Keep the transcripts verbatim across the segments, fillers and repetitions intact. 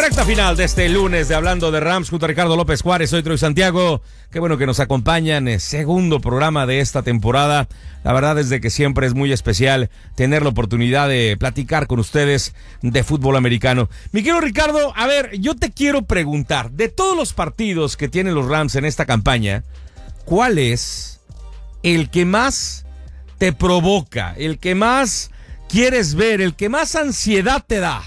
Recta final de este lunes de Hablando de Rams junto a Ricardo López Juárez. Soy Troy Santiago. Qué bueno que nos acompañan. Eh, segundo programa de esta temporada. La verdad es de que siempre es muy especial tener la oportunidad de platicar con ustedes de fútbol americano. Mi querido Ricardo, a ver, yo te quiero preguntar, de todos los partidos que tienen los Rams en esta campaña, ¿cuál es el que más te provoca, el que más quieres ver, el que más ansiedad te da?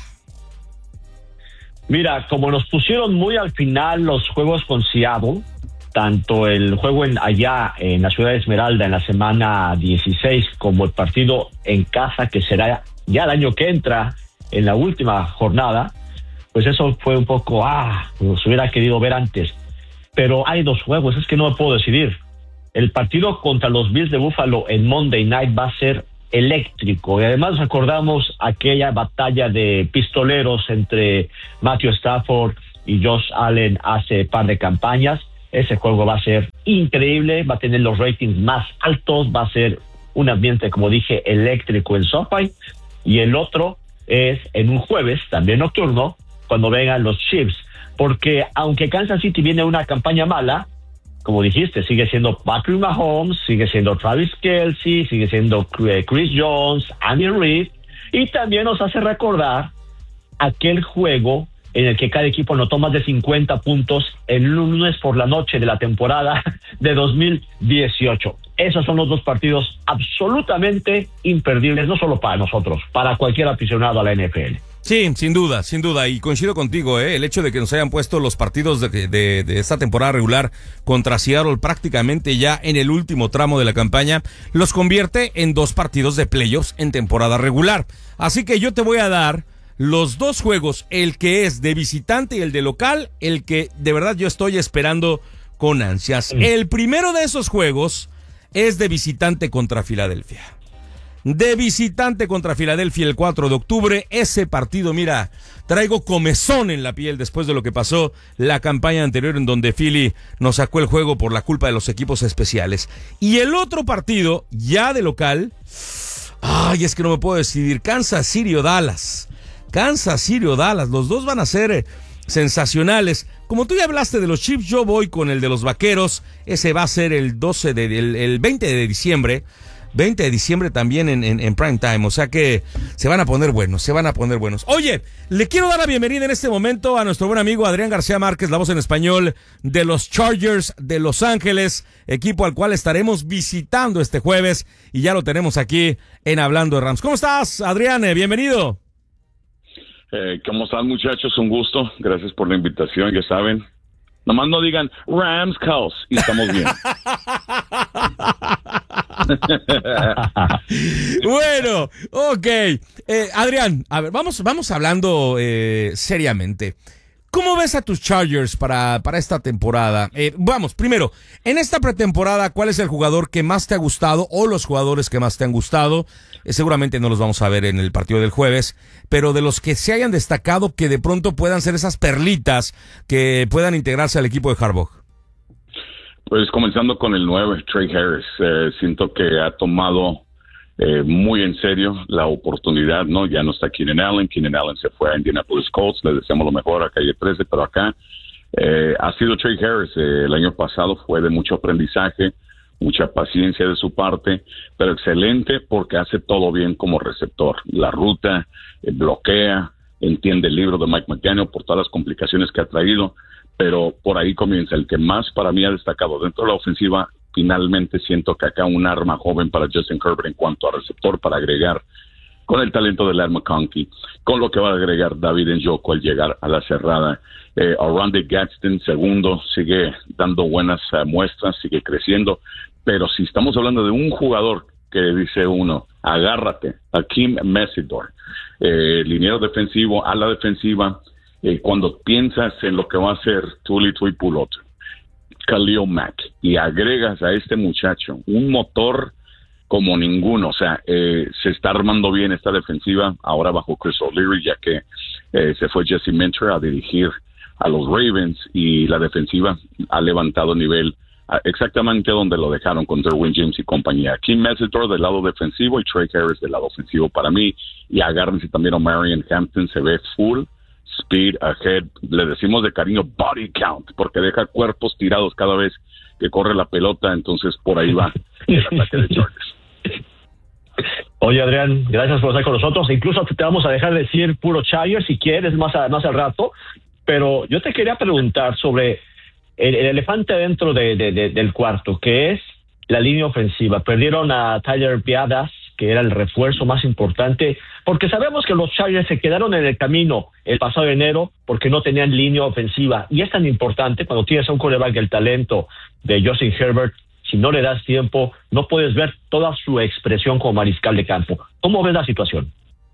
Mira, como nos pusieron muy al final los juegos con Seattle, tanto el juego en allá en la ciudad de Esmeralda en la semana dieciséis como el partido en casa que será ya el año que entra en la última jornada, pues eso fue un poco, ah, nos hubiera querido ver antes. Pero hay dos juegos, es que no me puedo decidir. El partido contra los Bills de Buffalo en Monday Night va a ser eléctrico, y además recordamos aquella batalla de pistoleros entre Matthew Stafford y Josh Allen hace par de campañas. Ese juego va a ser increíble, va a tener los ratings más altos, va a ser un ambiente, como dije, eléctrico en SoFi. Y el otro es en un jueves, también nocturno, cuando vengan los Chiefs, porque aunque Kansas City viene una campaña mala, como dijiste, sigue siendo Patrick Mahomes, sigue siendo Travis Kelce, sigue siendo Chris Jones, Andy Reid, y también nos hace recordar aquel juego en el que cada equipo anotó más de cincuenta puntos el lunes por la noche de la temporada de dos mil dieciocho. Esos son los dos partidos absolutamente imperdibles, no solo para nosotros, para cualquier aficionado a la N F L. Sí, sin duda, sin duda, y coincido contigo, ¿eh? El hecho de que nos hayan puesto los partidos de, de, de esta temporada regular contra Seattle prácticamente ya en el último tramo de la campaña, los convierte en dos partidos de playoffs en temporada regular. Así que yo te voy a dar los dos juegos, el que es de visitante y el de local, el que de verdad yo estoy esperando con ansias. El primero de esos juegos es de visitante contra Filadelfia. De visitante contra Filadelfia el cuatro de octubre, ese partido, mira, traigo comezón en la piel después de lo que pasó la campaña anterior en donde Philly nos sacó el juego por la culpa de los equipos especiales. Y el otro partido, ya de local, ay, es que no me puedo decidir, Kansas City o Dallas. Kansas City o Dallas, los dos van a ser eh, sensacionales. Como tú ya hablaste de los Chiefs, yo voy con el de los Vaqueros, ese va a ser el doce de, el, el veinte de diciembre. veinte de diciembre también en, en, en prime time, o sea que se van a poner buenos, se van a poner buenos. Oye, le quiero dar la bienvenida en este momento a nuestro buen amigo Adrián García Márquez, la voz en español de los Chargers de Los Ángeles, equipo al cual estaremos visitando este jueves y ya lo tenemos aquí en Hablando de Rams. ¿Cómo estás, Adrián? Bienvenido. Eh, ¿Cómo están, muchachos? Un gusto, gracias por la invitación, ya saben. Nomás no digan Rams Cows y estamos bien. Bueno, ok. Eh, Adrián, a ver, vamos, vamos hablando eh, seriamente. ¿Cómo ves a tus Chargers para, para esta temporada? Eh, vamos, primero, en esta pretemporada, ¿cuál es el jugador que más te ha gustado o los jugadores que más te han gustado? Eh, seguramente no los vamos a ver en el partido del jueves, pero de los que se hayan destacado que de pronto puedan ser esas perlitas que puedan integrarse al equipo de Harbaugh. Pues comenzando con el nueve, Trey Harris. Eh, siento que ha tomado eh, muy en serio la oportunidad, ¿no? Ya no está Keenan Allen. Keenan Allen se fue a Indianapolis Colts. Le deseamos lo mejor a Calle trece, pero acá eh, ha sido Trey Harris. Eh, el año pasado fue de mucho aprendizaje, mucha paciencia de su parte, pero excelente porque hace todo bien como receptor. La ruta, eh, bloquea, entiende el libro de Mike McDaniel por todas las complicaciones que ha traído. Pero por ahí comienza. El que más para mí ha destacado dentro de la ofensiva, finalmente siento que acá un arma joven para Justin Herbert en cuanto a receptor para agregar con el talento de Ladd McConkey, con lo que va a agregar David Njoku al llegar a la cerrada. Eh, Oronde Gadsden, segundo, sigue dando buenas uh, muestras, sigue creciendo, pero si estamos hablando de un jugador que dice uno, agárrate, Akeem Mesidor, eh, liniero defensivo, a la defensiva. Eh, cuando piensas en lo que va a ser Tuli Tuipulot, Khalil Mack, y agregas a este muchacho un motor como ninguno, o sea, eh, se está armando bien esta defensiva, ahora bajo Chris O'Leary, ya que eh, se fue Jesse Minter a dirigir a los Ravens, y la defensiva ha levantado nivel a exactamente donde lo dejaron con Derwin James y compañía. Kim Mesidor del lado defensivo y Trey Harris del lado ofensivo para mí, y agárrense también a Marion Hampton, se ve full, speed ahead. Le decimos de cariño body count, porque deja cuerpos tirados cada vez que corre la pelota, entonces por ahí va el ataque de Chargers. Oye, Adrián, gracias por estar con nosotros. Incluso te vamos a dejar decir puro Chargers si quieres más, a, más al rato, pero yo te quería preguntar sobre el, el elefante dentro de, de, de, del cuarto, que es la línea ofensiva. Perdieron a Tyler Biadasz, que era el refuerzo más importante, porque sabemos que los Chargers se quedaron en el camino el pasado enero porque no tenían línea ofensiva, y es tan importante cuando tienes a un quarterback del talento de Justin Herbert. Si no le das tiempo, no puedes ver toda su expresión como mariscal de campo. ¿Cómo ves la situación?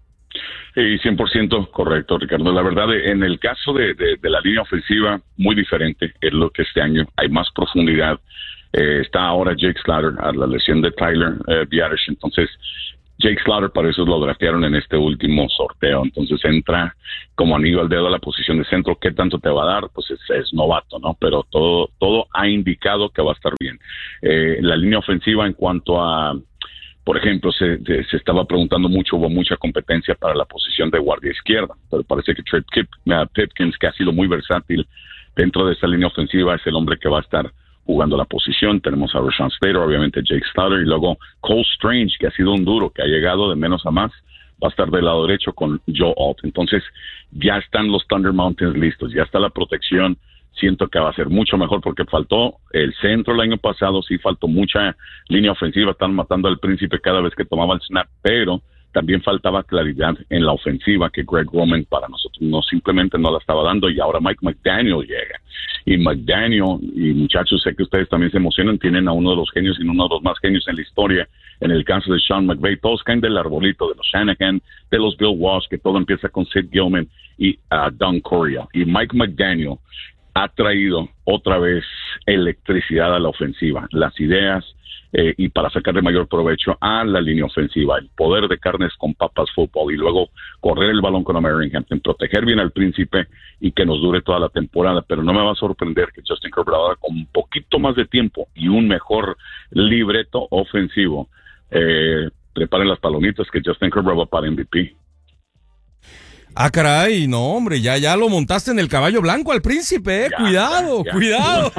Sí, cien por ciento correcto, Ricardo. La verdad, en el caso de, de, de la línea ofensiva, muy diferente es lo que este año hay más profundidad. Eh, está ahora Jake Slaughter a la lesión de Tyler eh, Biadasz. Entonces, Jake Slaughter, para eso lo draftearon en este último sorteo. Entonces entra como anillo al dedo a la posición de centro. ¿Qué tanto te va a dar? Pues es, es novato, ¿no? Pero todo todo ha indicado que va a estar bien. Eh, la línea ofensiva, en cuanto a, por ejemplo, se, se, se estaba preguntando mucho, hubo mucha competencia para la posición de guardia izquierda, pero parece que Trey Pip, uh, Pipkins, que ha sido muy versátil dentro de esa línea ofensiva, es el hombre que va a estar jugando la posición. Tenemos a Rashawn Slater, obviamente Jake Slaughter, y luego Cole Strange, que ha sido un duro, que ha llegado de menos a más, va a estar del lado derecho con Joe Alt. Entonces ya están los Thunder Mountains listos, ya está la protección. Siento que va a ser mucho mejor porque faltó el centro el año pasado, sí faltó mucha línea ofensiva, están matando al príncipe cada vez que tomaba el snap, pero también faltaba claridad en la ofensiva que Greg Roman para nosotros no simplemente no la estaba dando, y ahora Mike McDaniel llega. Y McDaniel, y muchachos, sé que ustedes también se emocionan, tienen a uno de los genios y uno de los más genios en la historia, en el caso de Sean McVay. Todos caen del arbolito, de los Shanahan, de los Bill Walsh, que todo empieza con Sid Gilman y uh, Don Coryell. Y Mike McDaniel ha traído otra vez electricidad a la ofensiva, las ideas, Eh, y para sacarle mayor provecho a la línea ofensiva, el poder de carnes con papas fútbol, y luego correr el balón con Mary Hampton, proteger bien al príncipe y que nos dure toda la temporada. Pero no me va a sorprender que Justin Herbert ahora, con un poquito más de tiempo y un mejor libreto ofensivo, eh, preparen las palomitas, que Justin Herbert va para M V P. Ah, caray, no, hombre, ya, ya lo montaste en el caballo blanco al príncipe, eh. Ya, cuidado, ya. cuidado.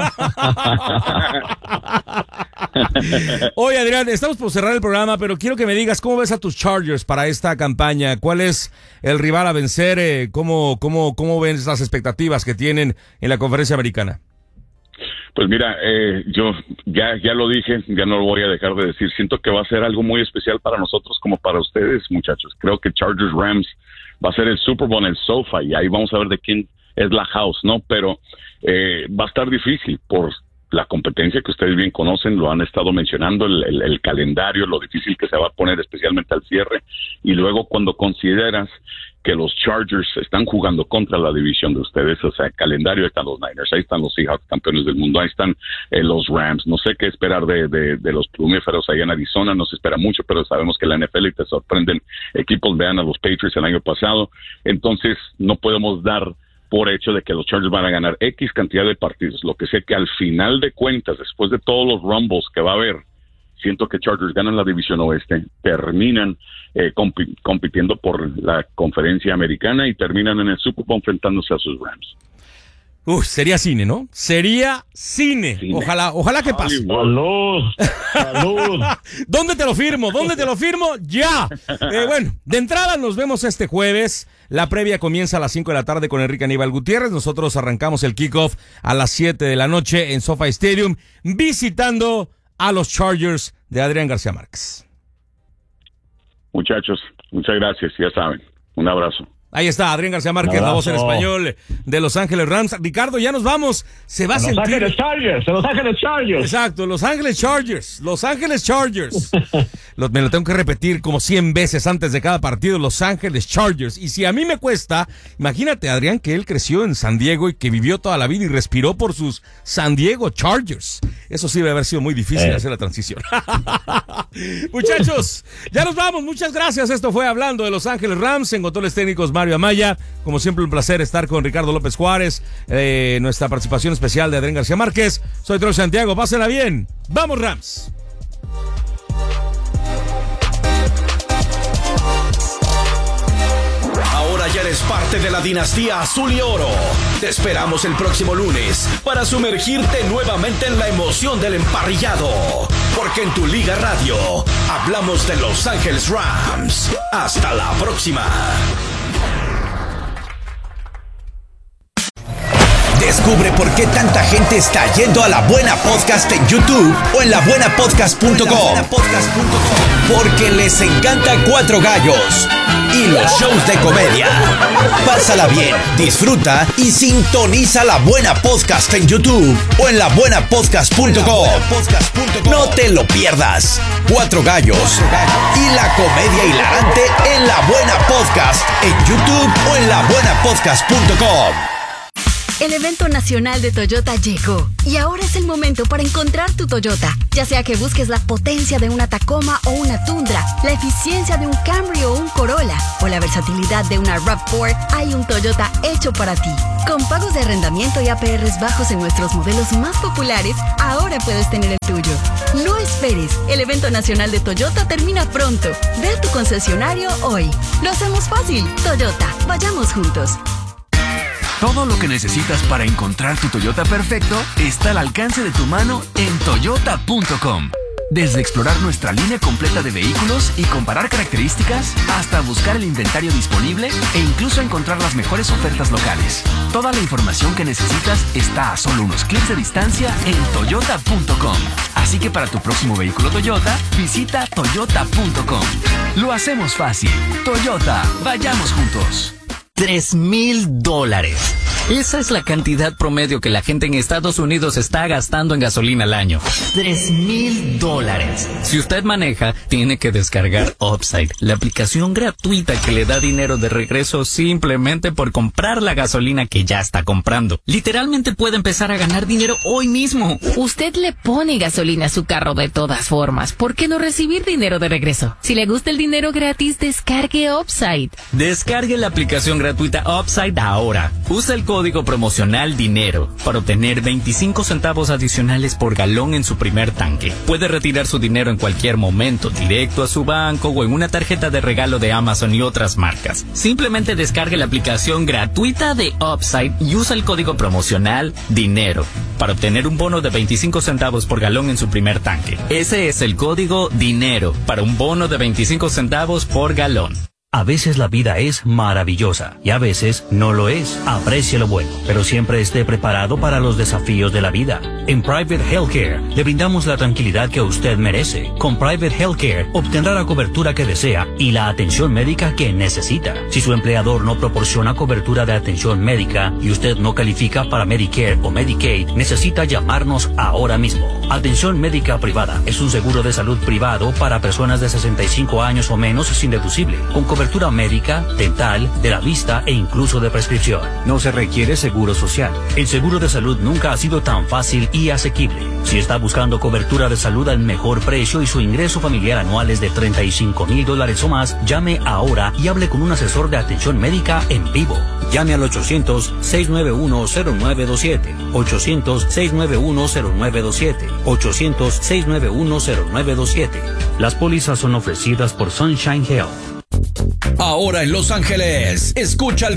Oye, Adrián, estamos por cerrar el programa, pero quiero que me digas cómo ves a tus Chargers para esta campaña. ¿Cuál es el rival a vencer? Eh, ¿Cómo, cómo, cómo ves las expectativas que tienen en la conferencia americana? Pues mira, eh, yo ya ya lo dije, ya no lo voy a dejar de decir. Siento que va a ser algo muy especial para nosotros como para ustedes, muchachos. Creo que Chargers Rams va a ser el Super Bowl en el SoFi, y ahí vamos a ver de quién es la house, ¿no? Pero eh, va a estar difícil por la competencia que ustedes bien conocen, lo han estado mencionando, el, el, el calendario, lo difícil que se va a poner especialmente al cierre, y luego cuando consideras que los Chargers están jugando contra la división de ustedes, o sea, el calendario, ahí están los Niners, ahí están los Seahawks, campeones del mundo, ahí están eh, los Rams. No sé qué esperar de, de, de los plumíferos allá en Arizona, no se espera mucho, pero sabemos que la N F L te sorprenden equipos. Vean a los Patriots el año pasado. Entonces no podemos dar por hecho de que los Chargers van a ganar X cantidad de partidos. Lo que sé que al final de cuentas, después de todos los rumbles que va a haber, siento que Chargers ganan la división oeste, terminan eh, compi- compitiendo por la conferencia americana y terminan en el Super Bowl enfrentándose a sus Rams. Uy, sería cine, ¿no? Sería cine. cine. Ojalá, ojalá que pase. ¡Salud! ¡Salud! ¿Dónde te lo firmo? ¿Dónde te lo firmo? ¡Ya! Eh, bueno, de entrada nos vemos este jueves. La previa comienza a las cinco de la tarde con Enrique Aníbal Gutiérrez. Nosotros arrancamos el kickoff a las siete de la noche en SoFi Stadium, visitando a los Chargers de Adrián García Márquez. Muchachos, muchas gracias, ya saben. Un abrazo. Ahí está, Adrián García Márquez, la voz en español de Los Ángeles Rams. Ricardo, ya nos vamos. Se va a sentir... Los Ángeles Chargers, Los Ángeles Chargers. Exacto, Los Ángeles Chargers, Los Ángeles Chargers. Los, me lo tengo que repetir como cien veces antes de cada partido, Los Ángeles Chargers. Y si a mí me cuesta, imagínate, Adrián, que él creció en San Diego y que vivió toda la vida y respiró por sus San Diego Chargers. Eso sí debe haber sido muy difícil eh. hacer la transición. Muchachos, ya nos vamos. Muchas gracias. Esto fue Hablando de Los Ángeles Rams. En controles técnicos, Mario Amaya. Como siempre, un placer estar con Ricardo López Juárez. Eh, nuestra participación especial de Adrián García Márquez. Soy Troy Santiago. Pásenla bien. ¡Vamos, Rams! Ahora ya eres eres parte de la dinastía Azul y Oro. Te esperamos el próximo lunes para sumergirte nuevamente en la emoción del emparrillado. Porque en tu Liga Radio hablamos de Los Ángeles Rams. Hasta la próxima. Descubre por qué tanta gente está yendo a La Buena Podcast en YouTube o en la buena podcast punto com. Porque les encanta Cuatro Gallos y los shows de comedia. Pásala bien, disfruta y sintoniza La Buena Podcast en YouTube o en la buena podcast punto com. No te lo pierdas. Cuatro Gallos y la comedia hilarante en La Buena Podcast en YouTube o en la buena podcast punto com. El evento nacional de Toyota llegó y ahora es el momento para encontrar tu Toyota. Ya sea que busques la potencia de una Tacoma o una Tundra, la eficiencia de un Camry o un Corolla o la versatilidad de una RAV cuatro, hay un Toyota hecho para ti. Con pagos de arrendamiento y A P Rs bajos en nuestros modelos más populares, ahora puedes tener el tuyo. No esperes, el evento nacional de Toyota termina pronto. Ve a tu concesionario hoy. Lo hacemos fácil. Toyota, vayamos juntos. Todo lo que necesitas para encontrar tu Toyota perfecto está al alcance de tu mano en toyota punto com. Desde explorar nuestra línea completa de vehículos y comparar características, hasta buscar el inventario disponible e incluso encontrar las mejores ofertas locales. Toda la información que necesitas está a solo unos clics de distancia en toyota punto com. Así que para tu próximo vehículo Toyota, visita toyota punto com. Lo hacemos fácil. Toyota, vayamos juntos. Tres mil dólares. Esa es la cantidad promedio que la gente en Estados Unidos está gastando en gasolina al año. Tres mil dólares. Si usted maneja, tiene que descargar Upside, la aplicación gratuita que le da dinero de regreso simplemente por comprar la gasolina que ya está comprando. Literalmente puede empezar a ganar dinero hoy mismo. Usted le pone gasolina a su carro de todas formas. ¿Por qué no recibir dinero de regreso? Si le gusta el dinero gratis, descargue Upside. Descargue la aplicación gratuita Upside ahora. Usa el código promocional DINERO para obtener veinticinco centavos adicionales por galón en su primer tanque. Puede retirar su dinero en cualquier momento, directo a su banco o en una tarjeta de regalo de Amazon y otras marcas. Simplemente descargue la aplicación gratuita de Upside y usa el código promocional DINERO para obtener un bono de veinticinco centavos por galón en su primer tanque. Ese es el código DINERO para un bono de veinticinco centavos por galón. A veces la vida es maravillosa y a veces no lo es. Aprecie lo bueno, pero siempre esté preparado para los desafíos de la vida. En Private Healthcare le brindamos la tranquilidad que usted merece. Con Private Healthcare obtendrá la cobertura que desea y la atención médica que necesita. Si su empleador no proporciona cobertura de atención médica y usted no califica para Medicare o Medicaid, necesita llamarnos ahora mismo. Atención médica privada es un seguro de salud privado para personas de sesenta y cinco años o menos sin deducible, con cobertura Cobertura médica, dental, de la vista e incluso de prescripción. No se requiere seguro social. El seguro de salud nunca ha sido tan fácil y asequible. Si está buscando cobertura de salud al mejor precio y su ingreso familiar anual es de treinta y cinco mil dólares o más, llame ahora y hable con un asesor de atención médica en vivo. Llame al ochocientos, seis nueve uno, cero nueve dos siete. ochocientos, seis nueve uno, cero nueve dos siete. ochocientos, seis nueve uno, cero nueve dos siete. Las pólizas son ofrecidas por Sunshine Health. Ahora en Los Ángeles, escucha el